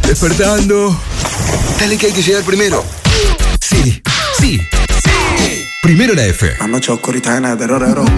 Despertando. Dale que hay que llegar primero. Sí. Primero la F. La noche oscurita llena de terror.